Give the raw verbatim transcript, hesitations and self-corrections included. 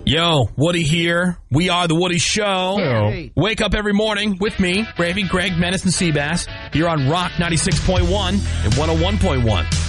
Yo, Woody here. We are the Woody Show. Hey. Wake up every morning with me, Gravy, Greg, Menace, and Seabass here on Rock ninety-six point one and one oh one point one.